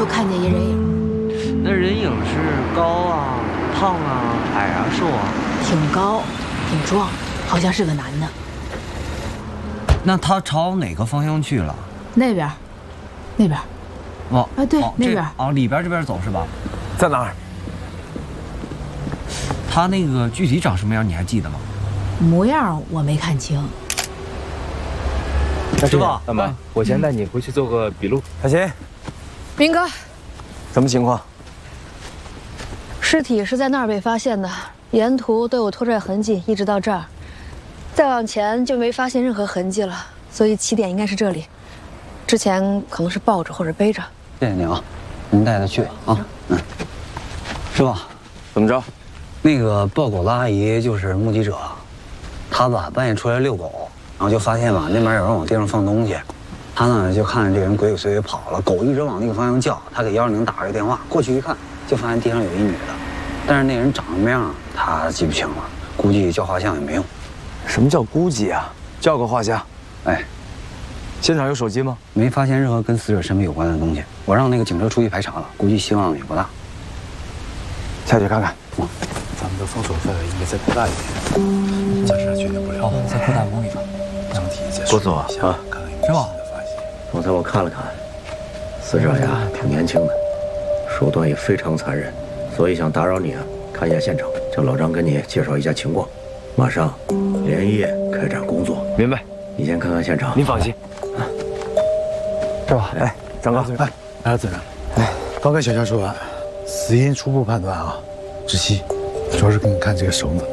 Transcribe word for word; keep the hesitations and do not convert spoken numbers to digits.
就看见一人影。 那人影是高啊、胖啊、矮啊、瘦啊？ 挺高，挺壮，好像是个男的。 那他朝哪个方向去了？ 那边，那边。 哦， 啊，对， 哦、 那边。 哦，里边这边走是吧？ 在哪儿？ 他那个具体长什么样你还记得吗？ 模样我没看清。 师傅， 大妈，我先带你回去做个笔录。小秦， 明哥， 什么情况？ 尸体是在那儿被发现的，沿途都有拖拽痕迹，一直到这儿，再往前就没发现任何痕迹了，所以起点应该是这里。之前可能是抱着或者背着。 谢谢你啊，您带他去啊。嗯，师傅， 怎么着？ 那个抱狗的阿姨就是目击者，她吧半夜出来遛狗，然后就发现吧那边有人往地上放东西，她呢就看着这人鬼鬼祟祟跑了，狗一直往那个方向叫，她给幺二零打了个电话，过去一看，就发现地上有一女的，但是那人长什么样她记不清了，估计叫画像也没用。 什么叫估计啊？叫个画像。 哎， 现场有手机吗？ 没发现任何跟死者身份有关的东西，我让那个警车出去排查了，估计希望也不大。 下去看看。 嗯咱们的封锁范围应该再扩大一点，暂时确定不了。哦，再扩大五公里吧。整体再郭总啊， 师傅， 刚才我看了看，死者呀挺年轻的，手段也非常残忍，所以想打扰你啊，看一下现场，叫老张跟你介绍一下情况，马上连夜开展工作。 明白。 你先看看现场。 您放心。啊，是吧？哎，张哥， 哎，来，子然，哎，刚跟小夏说完，死因初步判断啊，窒息，主要是给你看这个绳子，